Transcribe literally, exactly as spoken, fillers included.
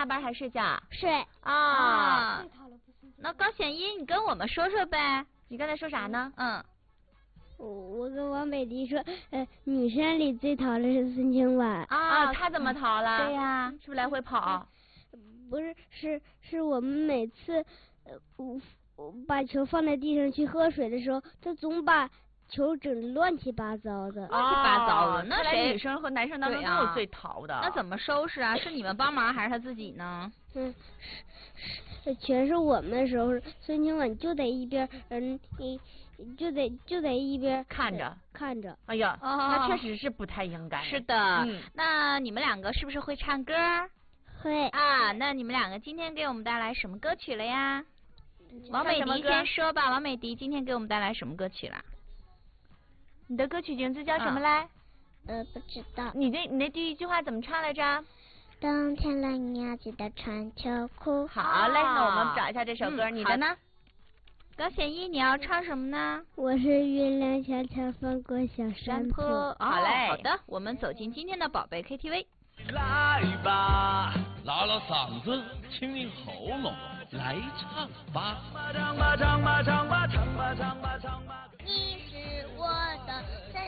下班还睡觉？ 睡啊。 那高显一，你跟我们说说呗。 你刚才说啥呢？ 嗯。 我我跟王美迪说，呃，女生里最淘的是孙清婉。 啊，她怎么淘了？ 对呀， 是不是来回跑？ 不是，是是我们每次呃我我把球放在地上去喝水的时候，她总把球整得乱七八糟的。 乱七八糟的，那谁？ 女生和男生当中都有最淘的。 那怎么收拾啊？是你们帮忙还是他自己呢？ 嗯，是是，全是我们的时候，孙清婉就得一边嗯一就得就得一边看着看着。 哎呀， 哦、 那确实是不太应该。 是的，嗯，那你们两个是不是会唱歌？ 会啊，那你们两个今天给我们带来什么歌曲了呀？王美迪先说吧，王美迪今天给我们带来什么歌曲啦？ 你的歌曲名字叫什么来？ 呃，不知道。 你的你的第一句话怎么唱来着？ 冬天了，你要记得穿秋裤。 好嘞，那我们找一下这首歌。 嗯、 你的呢？ 高显一，你要唱什么呢？ 我是月亮悄悄翻过小山坡。 哦、 好嘞， 好的，我们走进今天的宝贝 K T V。 来吧，拉拉嗓子，清清喉咙，来唱吧。唱吧唱吧唱吧唱吧唱吧唱吧。 你是我的。